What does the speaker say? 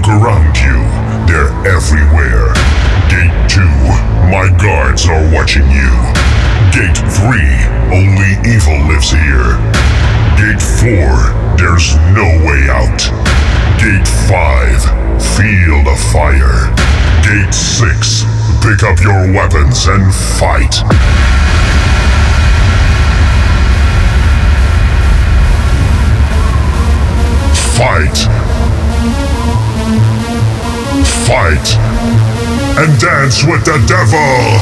around you, they're everywhere. Gate 2, my guards are watching you. Gate 3, only evil lives here. Gate 4, there's no way out. Gate 5, feel the fire. Gate 6, pick up your weapons and fight. Fight. Fight. And dance with the devil.